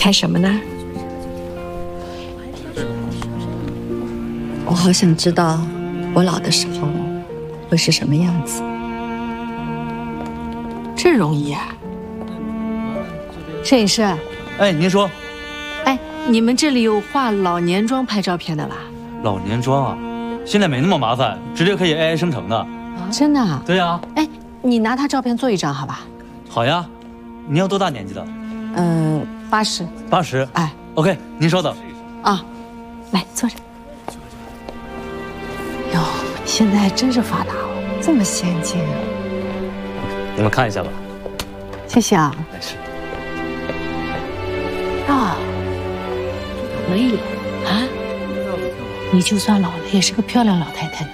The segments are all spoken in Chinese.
看什么呢？ 我好想知道我老的时候会是什么样子。 这容易啊！摄影师， 哎，您说， 哎，你们这里有画老年妆拍照片的吧？ 老年妆啊，现在没那么麻烦，直接可以 AI 生成的。 真的啊？ 对呀。 哎，你拿他照片做一张好吧？ 好呀，你要多大年纪的 ？80。 80。 哎 ，OK， 您稍等。 啊，来坐着。哟，现在真是发达哦，这么先进啊！ 你们看一下吧。 谢谢啊。 没事。 啊，可以啊！你就算老了，也是个漂亮老太太呢。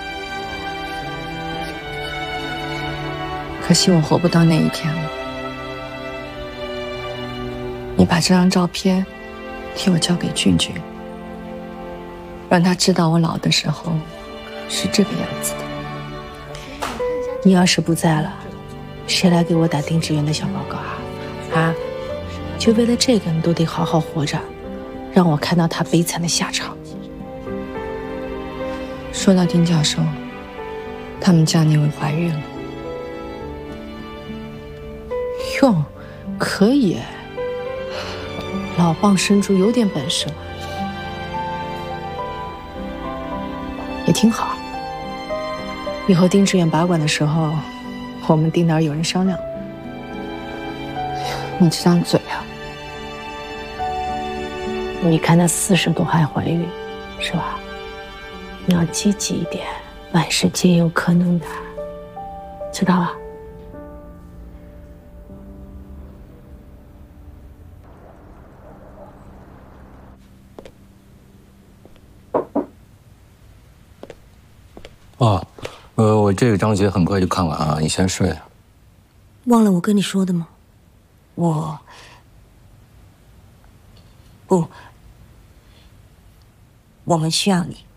可惜我活不到那一天了。你把这张照片替我交给俊俊，让他知道我老的时候是这个样子的。 你要是不在了，谁来给我打丁志远的小报告啊？啊！就为了这个，你都得好好活着，让我看到他悲惨的下场。 说到丁教授，他们家那位怀孕了。 哟，可以，老蚌生珠有点本事嘛，也挺好。以后丁志远把管的时候，我们丁哪儿有人商量。 你这张嘴啊！ 你看她40多还怀孕，是吧？你要积极一点，万事皆有可能的，知道吧？ 啊，我这个章节很快就看完啊，你先睡。 忘了我跟你说的吗？不，我们需要你。